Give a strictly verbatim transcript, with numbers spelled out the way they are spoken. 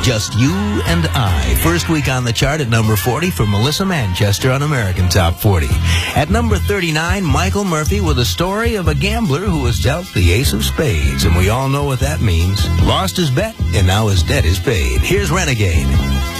Just You and I. First week on the chart at number forty for Melissa Manchester on American Top forty. At number thirty-nine, Michael Murphy with a story of a gambler who was dealt the ace of spades. And we all know what that means. Lost his bet, and now his debt is paid. Here's Renegade.